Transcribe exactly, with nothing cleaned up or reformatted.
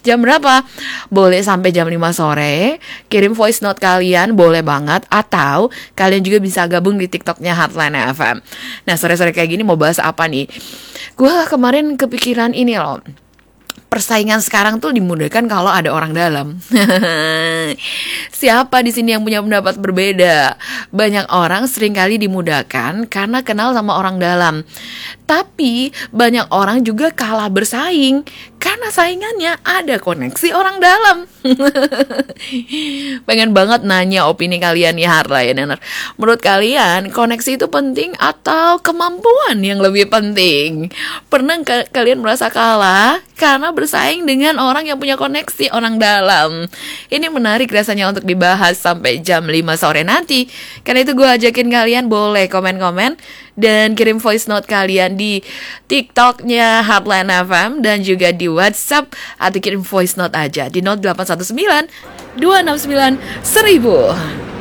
Jam berapa? Boleh sampai jam lima sore. Kirim voice note kalian, boleh banget. Atau kalian juga bisa gabung di TikToknya Heartline F M. Nah, sore-sore kayak gini mau bahas apa nih? Gue kemarin kepikiran ini loh. Persaingan sekarang tuh dimudahkan kalau ada orang dalam. Siapa di sini yang punya pendapat berbeda? Banyak orang seringkali dimudahkan karena kenal sama orang dalam. Tapi banyak orang juga kalah bersaing karena saingannya ada koneksi orang dalam. Pengen banget nanya opini kalian ya, Hardliner. Menurut kalian koneksi itu penting atau kemampuan yang lebih penting? Pernah ka- kalian merasa kalah karena bersaing dengan orang yang punya koneksi orang dalam? Ini menarik rasanya untuk dibahas sampai jam lima sore nanti. Karena itu gue ajakin kalian boleh komen-komen dan kirim voice note kalian di TikToknya Heartline F M dan juga di WhatsApp, atau kirim voice note aja di nol delapan satu sembilan dua enam sembilan seribu.